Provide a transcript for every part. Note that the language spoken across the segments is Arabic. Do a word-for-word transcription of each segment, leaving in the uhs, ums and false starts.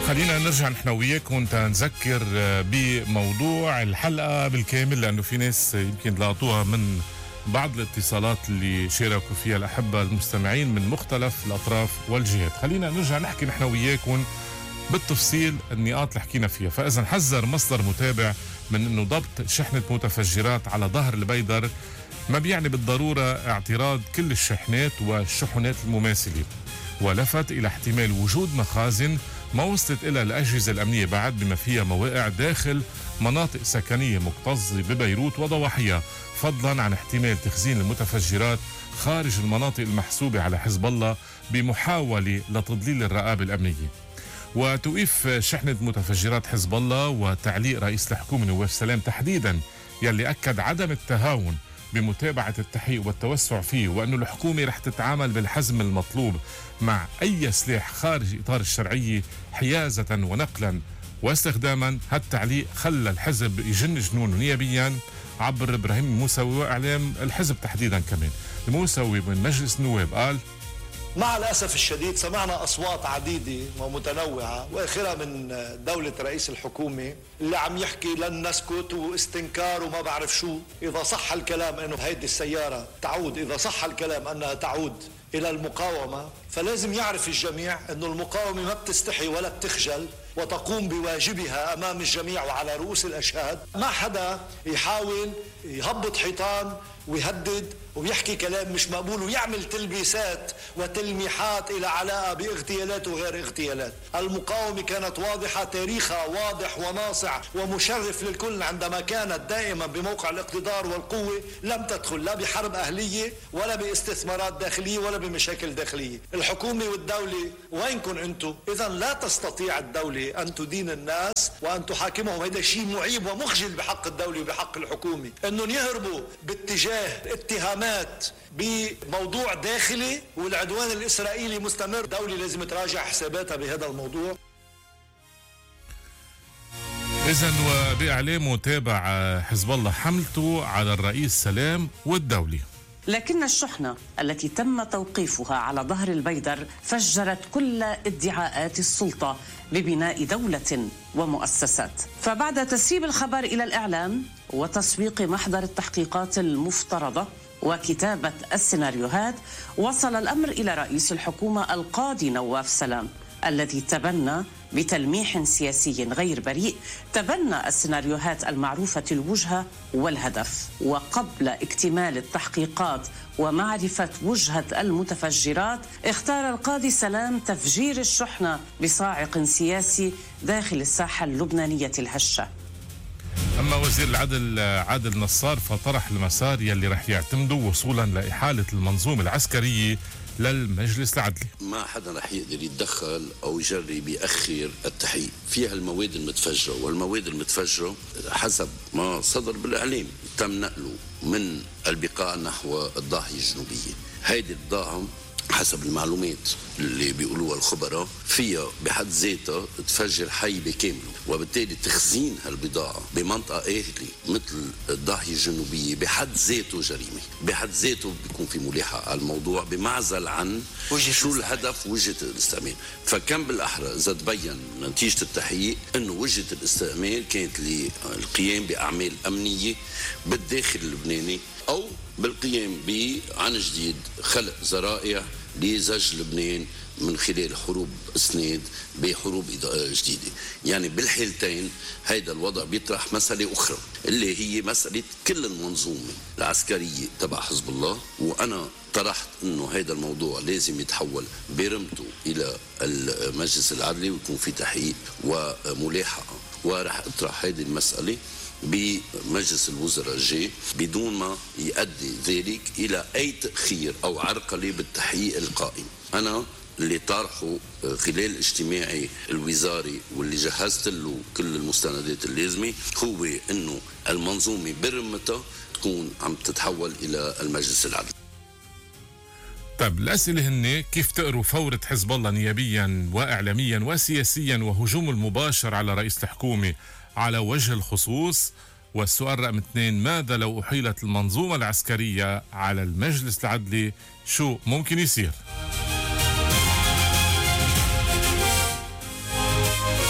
خلينا نرجع نحن وياكم نذكر بموضوع الحلقة بالكامل، لأنه في ناس يمكن لاقطوها من بعض الاتصالات اللي شاركوا فيها الأحبة المستمعين من مختلف الأطراف والجهات. خلينا نرجع نحكي نحن وياكم بالتفصيل النقاط اللي حكينا فيها. فإذا حذر مصدر متابع من أنه ضبط شحنة متفجرات على ظهر البيدر ما بيعني بالضرورة اعتراض كل الشحنات والشحنات المماثلة، ولفت إلى احتمال وجود مخازن ما وصلت إلى الأجهزة الأمنية بعد، بما فيها مواقع داخل مناطق سكنية مكتظة ببيروت وضواحيها، فضلا عن احتمال تخزين المتفجرات خارج المناطق المحسوبة على حزب الله بمحاولة لتضليل الرقابة الأمنية. وتوقيف شحنة متفجرات حزب الله وتعليق رئيس الحكومة نواف سلام تحديدا، يلي أكد عدم التهاون بمتابعة التحقيق والتوسع فيه، وأنه الحكومة رح تتعامل بالحزم المطلوب مع أي سلاح خارج إطار الشرعية حيازة ونقلا واستخداما. هالتعليق خلى الحزب يجن جنونه نيابيا عبر إبراهيم الموسوي وإعلام الحزب تحديدا. كمان الموسوي من مجلس النواب قال: مع الأسف الشديد سمعنا أصوات عديدة ومتنوعة وآخرها من دولة رئيس الحكومة اللي عم يحكي لن نسكت واستنكار وما بعرف شو. إذا صح الكلام أنه هيدي السيارة تعود، إذا صح الكلام أنها تعود إلى المقاومة، فلازم يعرف الجميع أنه المقاومة ما بتستحي ولا بتخجل وتقوم بواجبها أمام الجميع وعلى رؤوس الأشهاد. ما حدا يحاول يهبط حيطان ويهدد ويحكي كلام مش مقبول ويعمل تلبيسات وتلميحات إلى علاقة باغتيالات وغير اغتيالات. المقاومة كانت واضحة، تاريخها واضح وناصع ومشرف للكل عندما كانت دائما بموقع الاقتدار والقوة، لم تدخل لا بحرب أهلية ولا باستثمارات داخلية ولا بمشاكل داخلية. الحكومة والدولة وينكم أنتم؟ إذا لا تستطيع الدولة أن تدين الناس وأن تحاكمهم. هذا شيء معيب ومخجل بحق الدولة وبحق الحكومة، أنهم يهربوا باتجاه اتهامات بموضوع داخلي والعدوان الإسرائيلي مستمر. الدولة لازم تراجع حساباتها بهذا الموضوع. إذن وبإعلامه تابع حزب الله حملته على الرئيس سلام والدولة. لكن الشحنة التي تم توقيفها على ظهر البيدر فجرت كل ادعاءات السلطة ببناء دولة ومؤسسات. فبعد تسريب الخبر إلى الإعلام وتسويق محضر التحقيقات المفترضة وكتابة السيناريوهات، وصل الأمر إلى رئيس الحكومة القاضي نواف سلام، الذي تبنى بتلميح سياسي غير بريء تبنى السيناريوهات المعروفة الوجهة والهدف. وقبل اكتمال التحقيقات ومعرفة وجهة المتفجرات، اختار القاضي سلام تفجير الشحنة بصاعق سياسي داخل الساحة اللبنانية الهشة. أما وزير العدل عادل نصار فطرح المسار يلي رح يعتمده وصولا لإحالة المنظومة العسكرية للمجلس العدلي. ما حدا رح يقدر يتدخل أو يجرب يأخر التحقيق. فيها المواد المتفجرة، والمواد المتفجرة حسب ما صدر بالإعلام تم نقله من البقاع نحو الضاحية الجنوبية. هيدي الضاحية حسب المعلومات اللي بيقولوها الخبراء فيها بحد ذاتها تفجر حي بكامله، وبالتالي تخزين هالبضاعة بمنطقة آهلة مثل الضاحية الجنوبية بحد ذاته جريمة، بحد ذاته بيكون في ملاحقة على الموضوع بمعزل عن شو الهدف وجهة الاستعمال. فكم بالأحرى إذا تبين نتيجة التحقيق أنه وجهة الاستعمال كانت للقيام بأعمال أمنية بالداخل اللبناني أو بالقيام عن جديد خلق ذرائع لزج لبنان من خلال حروب اسناد بحروب جديدة. يعني بالحالتين هيدا الوضع بيطرح مسألة أخرى اللي هي مسألة كل المنظومة العسكرية تبع حزب الله. وأنا طرحت أنه هيدا الموضوع لازم يتحول برمته إلى المجلس العدلي ويكون في تحقيق وملاحقة، ورح أطرح هيدي المسألة بمجلس الوزراء الجاي بدون ما يؤدي ذلك إلى أي تأخير أو عرقلة بالتحقيق القائم. أنا اللي طارحه خلال اجتماعي الوزاري واللي جهزت له كل المستندات اللازمة هو أنه المنظومة برمتها تكون عم تتحول إلى المجلس العدلي. طيب الأسئلة هن: كيف تقروا فورة حزب الله نيابيا وإعلاميا وسياسيا وهجوم المباشر على رئيس الحكومة على وجه الخصوص؟ والسؤال رقم اثنين: ماذا لو أحيلت المنظومة العسكرية على المجلس العدلي؟ شو ممكن يصير؟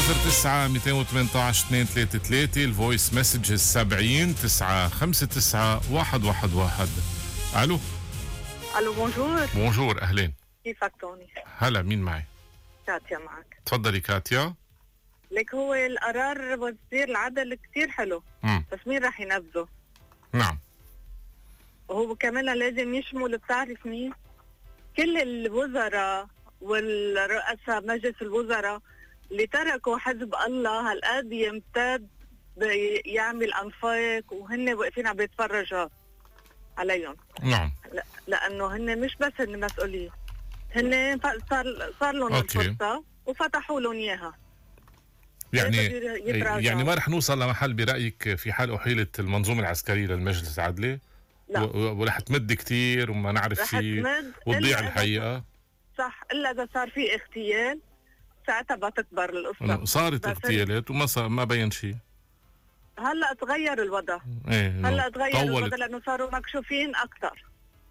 صفر تسعة مئتين وثمانية عشر اثنين ثلاثة ثلاثة. الفويس مسجز سبعين تسعة خمسة تسعة واحد واحد واحد. الو الو بونجور. بونجور اهلين. كيفك توني؟ هلا مين معي؟ كاتيا معك. تفضلي كاتيا. لك هو القرار وزير العدل كتير حلو، مم. بس مين رح ينفذه؟ نعم. وهو كمان لازم يشمل، بتعرف مين؟ كل الوزراء والرؤساء مجلس الوزراء اللي تركوا حزب الله هالقد يمتد يعمل انفاق وهن واقفين عم بيتفرجوا عليهم. نعم. لا لانه هن مش بس هن مسؤولين، هن صار صار لهم الفرصه وفتحوا لهم اياها. يعني يعني ما رح نوصل لمحل برأيك في حال أحيلت المنظومة العسكرية للمجلس العدلي؟ لا. ورح تمد كتير وما نعرف شيء وتضيع الحقيقة. صح، إلا إذا صار في اغتيال ساعتها بتكبر القصة. صارت اغتيالات وما صار ما بين شيء. هلا تغير الوضع. ايه هلا تغير طولت. الوضع لأنه صاروا مكشوفين أكثر.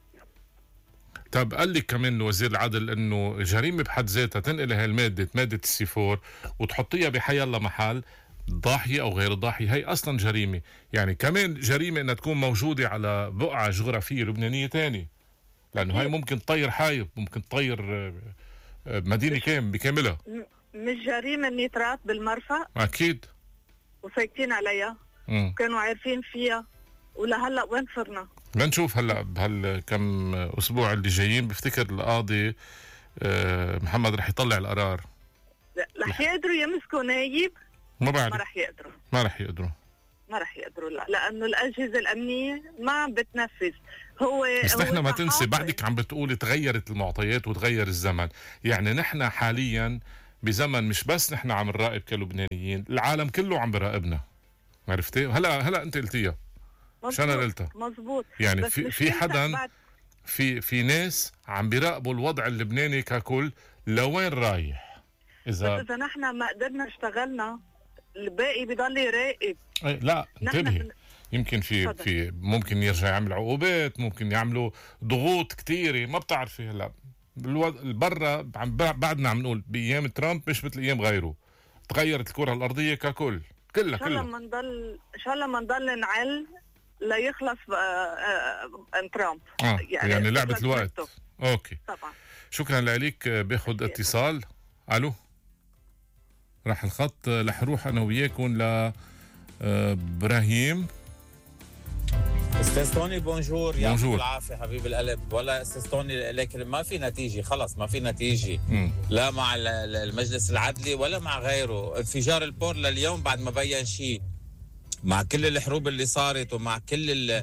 طب قال لك كمان وزير العدل انه جريمه بحد ذاتها تنقل هاي الماده ماده السي فور وتحطيها بحي الله محل ضاحيه او غير ضاحيه، هي اصلا جريمه، يعني كمان جريمه انها تكون موجوده على بقعه جغرافيه لبنانيه ثانيه، لانه هاي ممكن تطير حايب، ممكن تطير مدينه كام بكاملها. مش جريمه النيترات بالمرفأ؟ اكيد. وساكتين عليها. مم. كانوا عارفين فيها ولهلا وين صرنا؟ بنشوف هلا بهالكم اسبوع اللي جايين. بفتكر القاضي محمد رح يطلع القرار. رح يقدروا يمسكوا نايب؟ ما بعرف. ما رح يقدروا. ما رح يقدروا. ما رح يقدروا لا، لانه الاجهزه الامنيه ما عم بتنفذ. هو بس هو نحن ما تنسي بعدك عم بتقولي تغيرت المعطيات وتغير الزمن، يعني نحن حاليا بزمن مش بس نحن عم نراقب كلبنانيين، العالم كله عم براقبنا. عرفتي؟ هلا هلا انت قلتيها مش انا قلتها. مزبوط. يعني في في حدا في في ناس عم بيراقبوا الوضع اللبناني ككل لوين رايح. اذا بس اذا نحن ما قدرنا اشتغلنا الباقي بضل يراقب. اي لا انتبهي، يمكن في فضل. في ممكن يرجع يعمل عقوبات، ممكن يعملوا ضغوط كثيره، ما بتعرفي. هلا برا بعدنا عم نقول بايام ترامب مش مثل ايام غيره، تغيرت الكره الارضيه ككل كلها كلها. ان شاء الله ما نضل ان شاء الله ما نضل نعل ليخلص ترامب. آه. يعني, يعني لعبه الوقت. اوكي طبعا. شكرا لك. باخذ اتصال. الو راح الخط، رح نروح انا وياكم ل ابراهيم. استاذ توني بونجور. بونجور. يعطيك العافيه حبيب القلب. ولا استاذ توني، لكن ما في نتيجه، خلص ما في نتيجه. م. لا مع المجلس العدلي ولا مع غيره. انفجار البور لليوم بعد ما بين شيء، مع كل الحروب اللي صارت ومع كل ال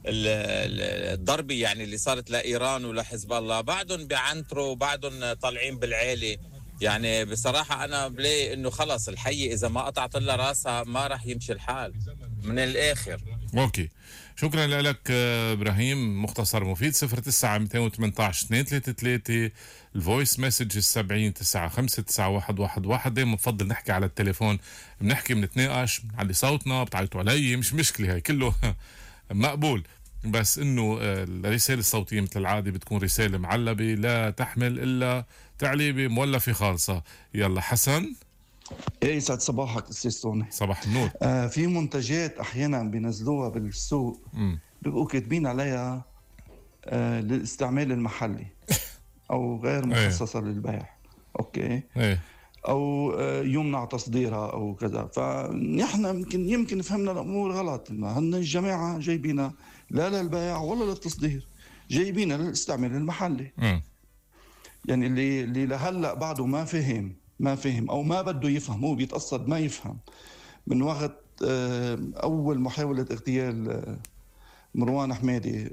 الضربه يعني اللي صارت لايران ولحزب الله، بعدهم بيعنتروا وبعدهم طالعين بالعالي. يعني بصراحه انا بلاقي انه خلص الحيه اذا ما قطعت لها راسها ما راح يمشي الحال من الاخر. اوكي شكرا لك ابراهيم، مختصر مفيد. صفر تسعة مئتين وثمانية عشر اثنين ثلاثة ثلاثة. الفويس مسج السبعين تسعة خمسة تسعة واحد واحد واحد. دايما بفضل نحكي على التليفون، بنحكي بنتناقش، بنعلي صوتنا، بتعيطوا علي، مش مشكله، هاي كله مقبول، بس انه الرساله الصوتيه مثل العاده بتكون رساله معلبه لا تحمل الا تعليبه مولفه خالصه. يلا حسن. ايه يسعد صباحك استاذ توني. صباح النور. آه في منتجات احيانا بينزلوها بالسوق بيبقوا كاتبين عليها آه للاستعمال المحلي او غير مخصصه ايه. للبيع. اوكي ايه. او آه يمنع تصديرها او كذا. فنحن يمكن يمكن فهمنا الامور غلط. هن الجماعه جايبينها لا للبيع ولا للتصدير، جايبينها للاستعمال المحلي. م. يعني اللي اللي لهلا بعده ما فهم ما فهم أو ما بده يفهم، هو بيتقصد ما يفهم. من وقت أول محاولة اغتيال مروان حمادي،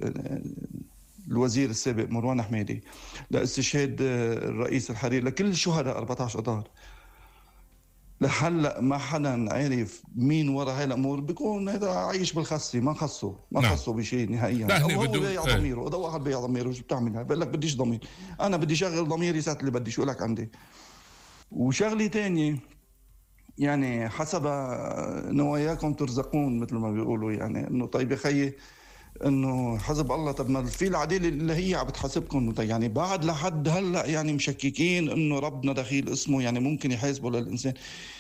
الوزير السابق مروان حمادي، لاستشهاد الرئيس الحريري لكل الشهداء أربعة عشر أذار، لهلا ما حدا عارف مين وراء هاي الأمور. بيكون هذا عايش بالخصي، ما خصه ما نعم. خصه بشيء نهائيا. هو بيع ضميره. هذا واحد بيع ضميره. شو بتعمل؟ بقول لك بديش ضمير، أنا بدي شغل ضميري ساعة اللي بدي. شو لك عندي؟ وشغلة تانية يعني حسب نواياكم ترزقون مثل ما بيقولوا، يعني انه طيب يا خيي انه حسب الله. طب ما في العدالة اللي هي عم بتحاسبكم، يعني بعد لحد هلا يعني مشككين انه ربنا دخيل اسمه، يعني ممكن يحاسبوا للانسان.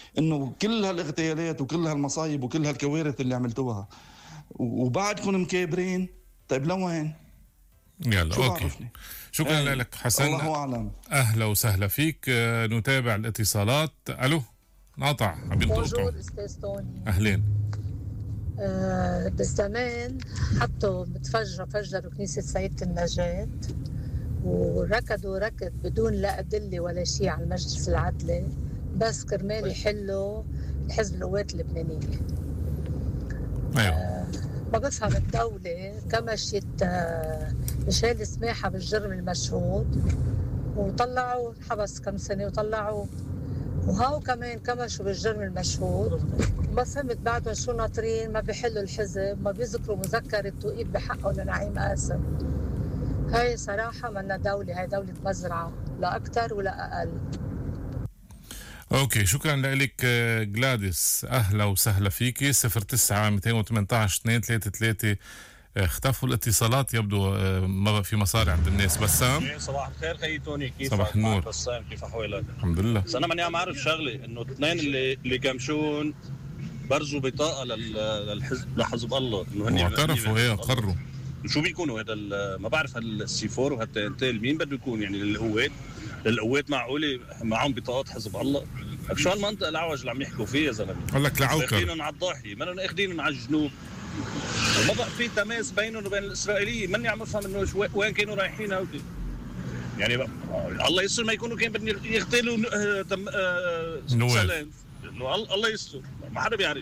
انه كل هالاغتيالات وكل هالمصايب وكل هالكوارث اللي عملتوها وبعدكم مكابرين. طيب لوين؟ يلا اوكي بعرفني. شكرا آه. لك حسن، الله اعلم. اهلا وسهلا فيك. آه نتابع الاتصالات. الو نقطع عم ينطقوا. استاذ توني اهلين. آه بالزمان حطوا متفجرة فجروا كنيسة سيدة النجاة وركضوا ركض بدون لا أدلة ولا شيء على المجلس العدلي بس كرمال يحلوا حزب القوات اللبنانية. أيوة. آه ما بفهم الدولة كمشت آه مشان سماحة بالجرم المشهود وطلعوا حبس كم سنة وطلعوا وهاو كمان كمشوا بالجرم المشهود. ما فهمت بعدهم شو ناطرين، ما بيحلوا الحزب، ما بيذكروا مذكرة توقيف بحقه لنعيم قاسم. هاي صراحة منا دولة، هاي دولة مزرعة لا أكتر ولا أقل. اوكي شكرا لك جلاديس، اهلا وسهلا فيكي. صفر تسعة مئتين وثمانية عشر اثنين ثلاثة ثلاثة. اختفوا الاتصالات، يبدو ما بقى في مصاري عند الناس. بسام صباح الخير خيي توني، كيف صباح النور؟ بسام كيف احوالك؟ الحمد لله. بس انا ماني عم اعرف شغله، انه الاثنين اللي اللي كمشون برزوا بطاقه للحزب لحزب الله، انه هن اعترفوا ايه اقروا. شو بيكونوا هذا ما بعرف السي فور وهالتنتين مين بده يكون؟ يعني للقوات للقوات معقوله معهم بطاقات حزب الله؟ شو هالمنطقه العوج اللي عم يحكوا فيها يا زلمه؟ قال لك العوكر اخذينهم على الضاحيه، ما اخذينهم على الجنوب. ما بقى في تماس بينهم وبين الاسرائيليين، ماني عم افهم انه وين كانوا رايحين هودي. يعني بقى الله يستر ما يكونوا كان بدهم يغتالوا نواب. الله يستر ما حدا بيعرف.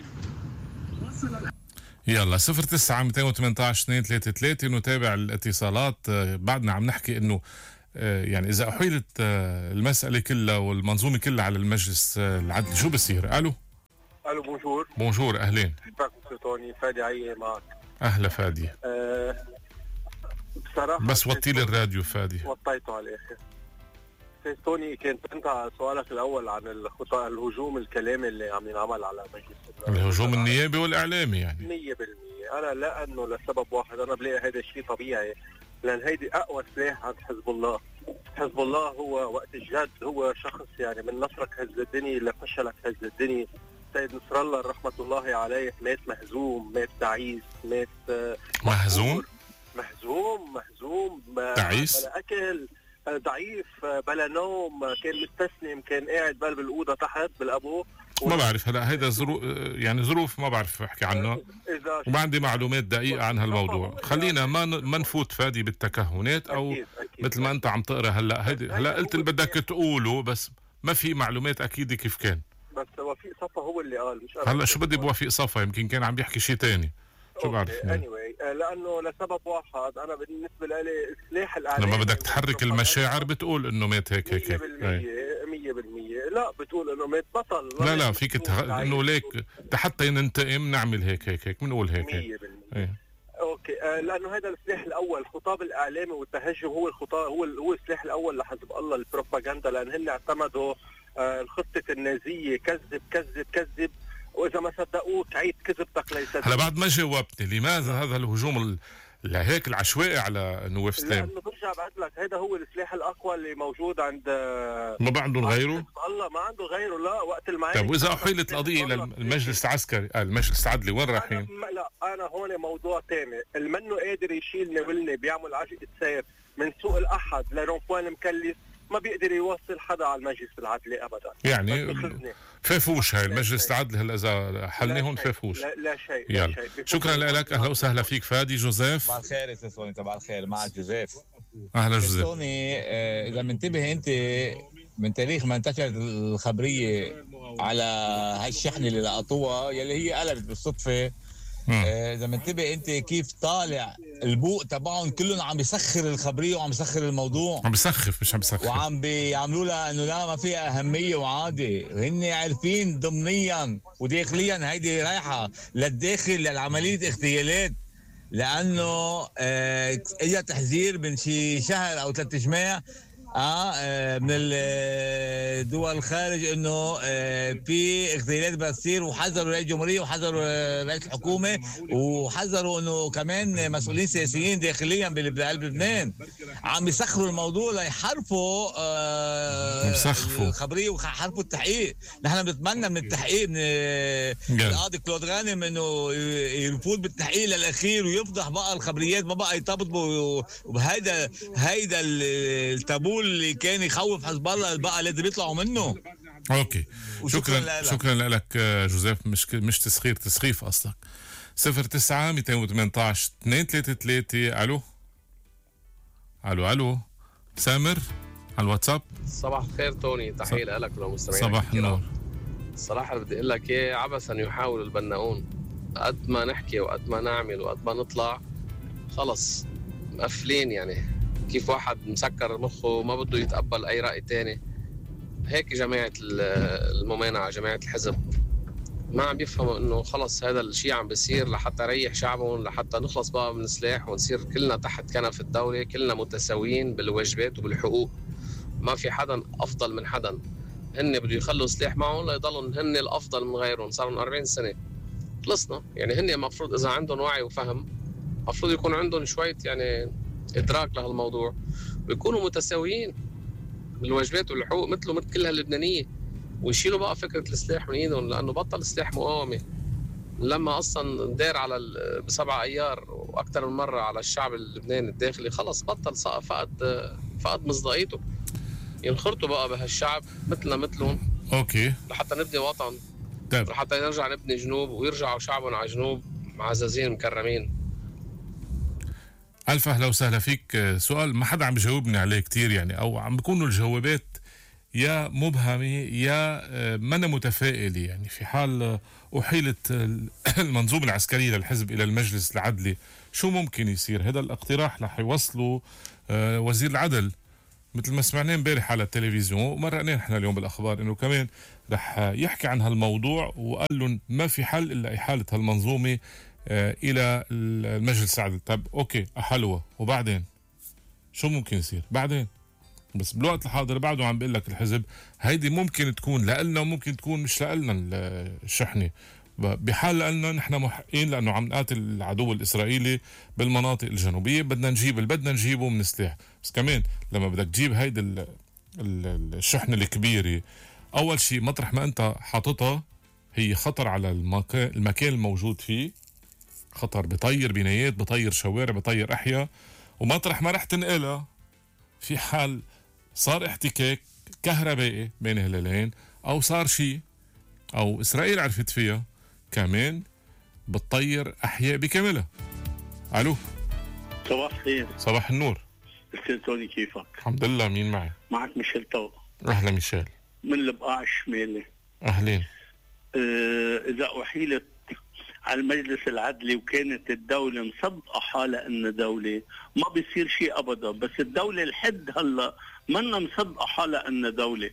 يلا صفر تسعة مئتين وثمانية عشر اثنين ثلاثة ثلاثة. نتابع الاتصالات. بعدنا عم نحكي انه يعني اذا احيلت المسألة كلها والمنظومة كلها على المجلس العدلي شو بصير؟ الو الو بونجور. بونجور اهلين. توني فادي عيه معك. اهلا فادي. أه بصراحه بس وطي لي الراديو فادي. وطيته على الاخر. استاذ توني كنت انت على سؤالك الاول عن الخطا الهجوم الكلامي اللي عم ينعمل على مجلس الهجوم النيابي والاعلامي يعني مية بالمية. انا لا انه لسبب واحد، انا بلاقي هذا الشيء طبيعي لان هيدي اقوى سلاح عند حزب الله. حزب الله هو وقت الجد هو شخص يعني من نصرك هز الدنيا لفشلك هز الدنيا. سيد نصر الله رحمة الله عليه مات مهزوم، مات تعيس، مات مهزوم مهزوم مهزوم تعيس بلا أكل، ضعيف بلا نوم، كان مستسلم، كان قاعد بقلب الأوضة تحت بالأبو. ما بعرف هلا هيدا ظروف يعني ظروف ما بعرف احكي عنها وما عندي معلومات دقيقة عن هالموضوع. خلينا ما ما نفوت فادي بالتكهنات او أكيد أكيد مثل ما انت عم تقرا هلا. هيدي هلا قلت اللي بدك تقوله بس ما في معلومات اكيده كيف كان. بس وفيق صفا هو اللي قال مش هلا شو بدي بوفيق صفا؟ يمكن كان عم بيحكي شيء تاني شو بعرف. anyway لانه لسبب واحد انا بالنسبه لي سلاح الاعلام لما بدك تحرك المشاعر بتقول انه مات هيك هيك هيك مية بالمية. لا بتقول انه مات بطل. لا لا فيك تح... انه ليك حتى ننتقم نعمل هيك هيك هيك بنقول هيك مية بالمية. اوكي آه لانه هذا السلاح الاول الخطاب الاعلامي والتهجم هو الخطاب هو هو السلاح الاول لحزب الله البروباغندا، لان هن اعتمدوا آه الخطه النازيه كذب كذب كذب واذا ما صدقوك عيد كذبتك ليصدق. هلا بعد ما جاوبتني لماذا هذا الهجوم لهيك العشوائي على نواف سلام؟ لانه برجع بعد لك هذا هو السلاح الاقوى اللي موجود عند ما عندهم غيره؟ الله ما عنده غيره. لا وقت المعارك. طيب واذا احيلت القضيه للمجلس العسكري المجلس العدلي وين رايحين؟ لا انا هون موضوع ثاني، المنه قادر يشيلني ولني بيعمل عجقه سير من سوق الاحد لرونبوان مكلف ما بيقدر يوصل حدا على المجلس العدلي ابدا. يعني فافوش هاي المجلس العدلي هلا اذا حلني هون فافوش. لا, لا شيء يلا لا شيء. شكرا لك. اهلا وسهلا فيك فادي. جوزيف صباح الخير استاذ سوني. صباح الخير معك جوزيف. اهلا جوزيف. سوني اذا منتبه انت من تاريخ ما انتشرت الخبريه على هاي الشحنه اللي لقطوها يلي هي قلبت بالصدفه، اذا منتبه انت كيف طالع البوق تبعهم كلهم عم يسخر الخبريه وعم يسخر الموضوع، عم بيسخف مش عم يسخر، وعم بيعملوا لها انه لا ما فيها اهميه وعادي. هن عارفين ضمنيا وداخليا هيدي رايحه للداخل للعمليه اغتيالات، لانه آه اجى تحذير من شي شهر او ثلاث جماع اه من دول الخارج انه في اغتيالات بتصير، وحذروا رئيس الجمهوريه وحذروا رئيس الحكومه وحذروا انه كمان مسؤولين سياسيين داخليا بقلب لبنان عم يسخروا الموضوع ليحرفوا الخبريه ويحرفوا التحقيق. نحن بنتمنى من التحقيق من القاضي كلود غانم انه يفوت بالتحقيق للاخير ويفضح بقى الخبريات، ما بقى يطبطبوا وبهيدا هيدا التابول اللي كان يخوف حزب الله بقى لازم يطلعوا منه. اوكي شكرا شكرا لك جوزيف. مش مش تسخير، تسخيف اصلك. صفر تسعة مئتين وثمانية عشر اثنين ثلاثة ثلاثة. الو الو الو سامر على الواتساب. صباح الخير توني، تحية لك وللمستمعين. صباح النور. الصراحة بدي اقول لك ايه، عبثا يحاول البناؤون. قد ما نحكي وقد ما نعمل وقد ما نطلع خلص مقفلين. يعني كيف واحد مسكر مخه ما بده يتقبل اي رأي تاني، هيك جماعة الممانعة جماعة الحزب ما عم بيفهموا انه خلص هذا الشيء عم بيصير لحتى يريح شعبهم، لحتى نخلص بقى من السلاح ونصير كلنا تحت كنف الدولة، كلنا متساويين بالواجبات وبالحقوق، ما في حدا افضل من حدا. هن بده يخلوا سلاح معهم ليضلوا هن الافضل من غيرهم. صار لهم أربعين سنة خلصنا. يعني هن المفروض اذا عندهم وعي وفهم المفروض يكون عندهم شوية يعني ادراك لهالموضوع ويكونوا متساويين بالواجبات والحقوق مثله مثل كل هاللبنانية، ويشيلوا بقى فكرة السلاح من ايدهم، لانه بطل سلاح مقاومة. لما اصلا دار على بسبعة ايار واكثر من مرة على الشعب اللبناني الداخلي، خلص بطل فقد فقد مصداقيته. ينخرطوا بقى بهالشعب مثلنا مثلهم اوكي لحتى نبني وطن، طيب لحتى نرجع نبني جنوب ويرجعوا شعبهم على جنوب معززين مكرمين. ألف أهلا وسهلا فيك. سؤال ما حدا عم بجاوبني عليه كتير يعني، أو عم بيكونوا الجوابات يا مبهمة يا منا متفائلة. يعني في حال أحيلت المنظومة العسكرية للحزب إلى المجلس العدلي شو ممكن يصير؟ هذا الاقتراح رح يوصله وزير العدل مثل ما سمعناه امبارح على التلفزيون، ومرقناه نحن اليوم بالأخبار إنه كمان رح يحكي عن هالموضوع، وقال لهم ما في حل إلا إحالة هالمنظومة الى المجلس العدل. طب اوكي احلوه، وبعدين شو ممكن يصير بعدين؟ بس بالوقت الحاضر بعده عم بقول لك الحزب هيدي ممكن تكون لنا وممكن تكون مش لنا الشحنه. بحال لنا نحن محقين لانه عم نقاتل العدو الاسرائيلي بالمناطق الجنوبيه، بدنا نجيب اللي بدنا نجيبه من سلاح. بس كمان لما بدك تجيب هيدي الشحنه الكبيره، اول شيء مطرح ما انت حاططها هي خطر على المكان المكان الموجود فيه، خطر بطير بنايات، بطير شوارع، بطير أحياء. ومطرح ما رح تنقلها في حال صار احتكاك كهربائي بين هلالين أو صار شيء أو إسرائيل عرفت فيها كمان بتطير أحياء بكاملها. ألو صباح الخير. صباح النور. أستاذ توني كيفك؟ الحمد لله. مين معي؟ معك ميشيل تو. أهلا ميشيل. من البقاع الشمالي. أهلين. اه إذا أحيلت على المجلس العدلي وكانت الدولة مصدقة حالها إن دولة، ما بيصير شيء أبدا. بس الدولة لحد هلا منا مصدقة حالها إن دولة.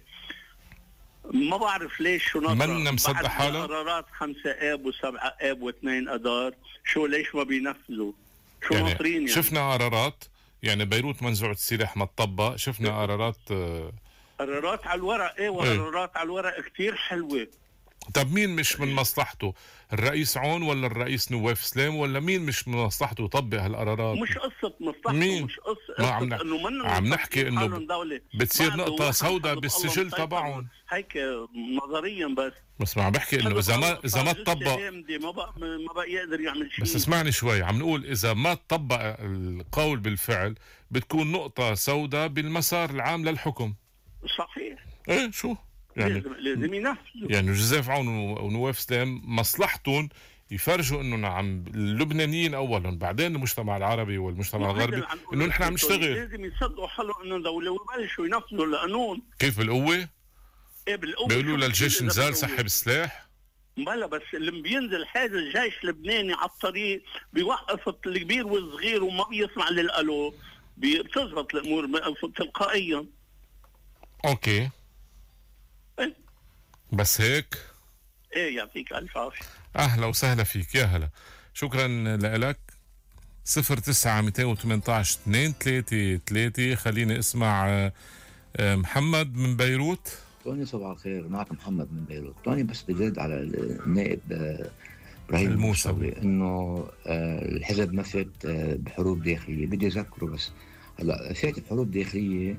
ما بعرف ليش شو نظرة منا مصدقة حالها؟ قرارات خمسة آب وسبعة آب واثنين أدار، شو ليش ما بينفذوا؟ شو يعني ناطرين يعني؟ شفنا قرارات يعني بيروت منزوعة السلاح ما تطبق، شفنا قرارات آه قرارات على الورق. ايه وقرارات ايه؟ على الورق كتير حلوة. طب مين مش من مصلحته؟ الرئيس عون ولا الرئيس نواف سلام ولا مين مش من مصلحته يطبق هالقرارات؟ مش قصة مصلحته. مين؟ مش قصة, ما قصة عم, إنه عم نحكي انه بتصير نقطة سوداء بالسجل تبعهم هيك نظريا. بس بس ما عم بحكي انه اذا ما اذا ما تطبق ما بقى ما بقى يقدر يعمل شيء. بس اسمعني شوي، عم نقول اذا ما تطبق القول بالفعل بتكون نقطة سوداء بالمسار العام للحكم. صحيح. ايه شو يعني لازم لازم ينفذوا. يعني جوزيف عون ونواف سلام مصلحتهم يفرجوا انه نعم اللبنانيين اولا بعدين المجتمع العربي والمجتمع الغربي انه نحن عم نشتغل. لازم يصدقوا حالهم انه دوله ويبلشوا ينفذوا القانون. كيف بالقوه؟ ايه بالقوه. بيقولوا للجيش نزال سحب السلاح. بلا بس اللي بينزل هذا الجيش اللبناني على الطريق بيوقف الكبير والصغير وما بيسمع للالو، بتزبط الامور تلقائيا. اوكي. ايه بس هيك. ايه يعطيك الف عافيه. اهلا وسهلا فيك. يا هلا، شكرا لك. صفر تسعة مئتين وثمانية عشر اثنين ثلاثة ثلاثة. خليني اسمع محمد من بيروت. توني صباح الخير، معك محمد من بيروت. توني بس بزيد على النائب إبراهيم الموسوي إنه الحزب ما فات بحروب داخلية. بدي أذكره بس هلا فات بحروب داخلية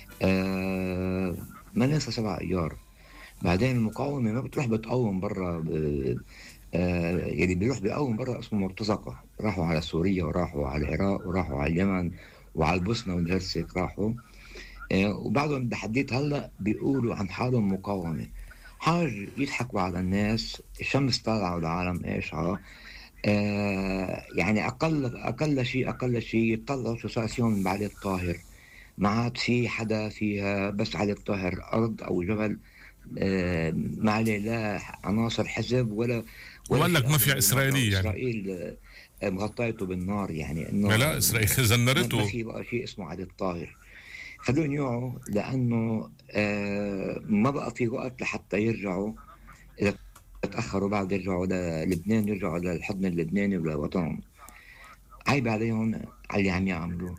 ما ننسى سبع أيار. بعدين المقاومة ما بتروح بتقاوم برا، يعني بيروح بيقاوم برا اسمه مرتزقة. راحوا على سوريا وراحوا على العراق وراحوا على اليمن وعلى البوسنة والهرسك راحوا، وبعدهم بحديت هلا بيقولوا عن حالهم مقاومة. حاج يضحكوا على الناس، الشمس طالعة والعالم قاشعة. آه يعني أقل أقل شيء أقل شيء يطلعوا شو صار فيهم بعلي الطاهر. ما عاد في حدا فيها، بس علي الطاهر أرض أو جبل، آه ما عليه لا عناصر حزب ولا ولا لك مافيا إسرائيلية يعني. إسرائيل مغطيته بالنار، يعني إنه لا إسرائيل زنرته. ما في بقى شيء اسمه علي الطاهر. خلون يوعوا لأنه آه ما بقى في وقت لحتى يرجعوا. إذا تأخروا بعد يرجعوا للبنان، يرجعوا للحضن اللبناني ولوطنهم. عيب عليهم على اللي عم يعملوا.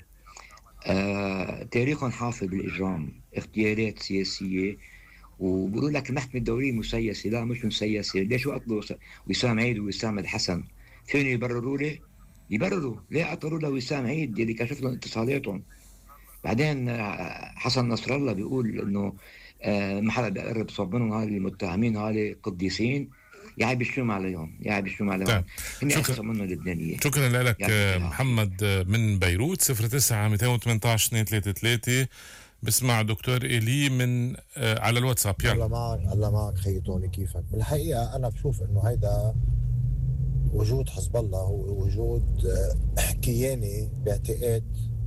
آه تاريخهم حافل بالإجرام، اغتيالات سياسية، وبقولوا لك المحكمة الدولية مسيسة. لا مش مسيسة. ليش قتلوا وسام عيد ووسام الحسن؟ فين يبرروا لي؟ يبرروا ليه قتلوا له وسام عيد اللي كشف لهم اتصالاتهم. بعدين حسن نصر الله بيقول انه ما حدا بيقرب صوب منهم، هذول المتهمين هذول قديسين. يا عيب الشوم عليهم، يا عيب الشوم عليهم. هن احسن منهم اللبنانيين. شكرا لك محمد من بيروت. صفر تسعة مئتين وثمانية عشر اثنين ثلاثة ثلاثة. بسمع دكتور إيلي من على الواتساب. يلا الله معك، الله معك خيطوني. كيفك؟ بالحقيقة أنا بشوف إنه هيدا وجود حزب الله هو وجود كياني باعتقاد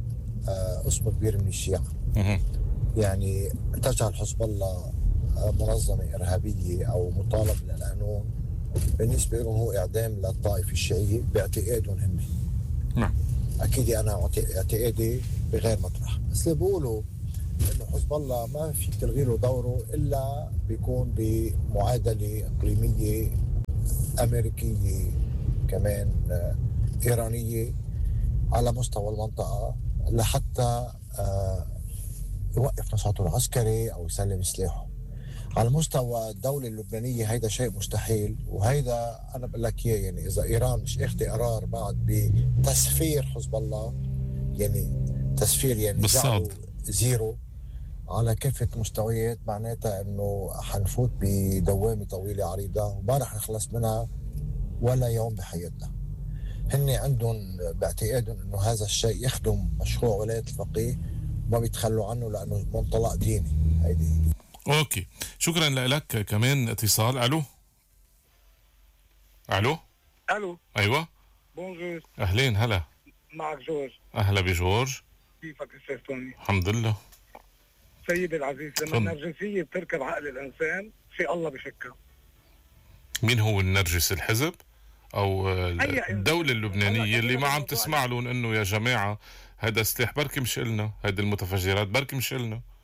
قسم كبير من الشيعة. يعني تجعل حزب الله منظمة إرهابية أو مطالب للقانون، بالنسبة لهم هو إعدام للطائفة الشيعية باعتقادهم هم. نعم. أكيد أنا اعتقادي بغير مطرح، بس اللي بقولوا إنه حزب الله ما في تلغي له دوره إلا بيكون بمعادلة إقليمية أمريكية كمان إيرانية على مستوى المنطقة، لحتى يوقف نشاطه العسكري أو يسلم سلاحه. على مستوى الدولة اللبنانية هيدا شيء مستحيل، وهيدا أنا بقول لك إياه. يعني إذا إيران مش اخذ قرار بعد بتسفير حزب الله، يعني تسفير يعني جعله زيرو على كافة مستويات، معناتها إنه حنفوت بدوامة طويلة عريضة وما رح نخلص منها ولا يوم بحياتنا. هن عندهم باعتقادهم انه هذا الشيء يخدم مشروع ولاية الفقيه، وما بيتخلوا عنه لانه منطلق ديني. هيدي اوكي، شكرا لك. كمان اتصال. الو الو الو ايوه بونجور. اهلين هلا. معك جورج. اهلا بجورج. كيفك استاذ توني؟ الحمد لله. سيدي العزيز، لما النرجسية بتركب عقل الانسان في الله بفكها. مين هو النرجس؟ الحزب او الدولة اللبنانية اللي ما عم تسمع لهم انه يا جماعة هذا سلاح بركي مش إلنا، هذه المتفجرات بركي مش إلنا.